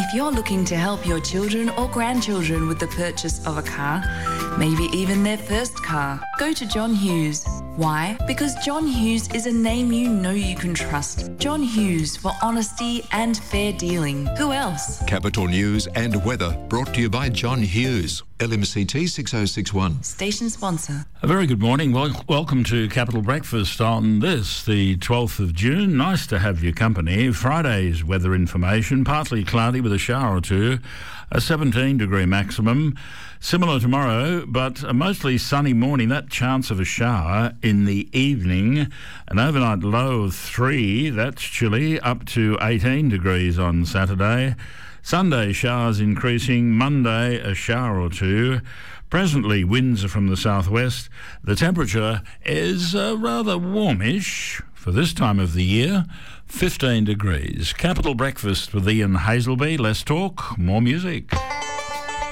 If you're looking to help your children or grandchildren with the purchase of a car, maybe even their first car, go to John Hughes. Why? Because John Hughes is a name you know you can trust. John Hughes, for honesty and fair dealing. Who else? Capital News and weather brought to you by John Hughes, LMCT 6061. Station sponsor. A very good morning. Welcome to Capital Breakfast on this, the 12th of June. Nice to have your company. Friday's weather information, partly cloudy with a shower or two, a 17-degree maximum. Similar tomorrow, but a mostly sunny morning. That chance of a shower in the evening. An overnight low of 3, that's chilly, up to 18 degrees on Saturday. Sunday, showers increasing. Monday, a shower or two. Presently, winds are from the southwest. The temperature is rather warmish for this time of the year, 15 degrees. Capital Breakfast with Ian Hazelby. Less talk, more music.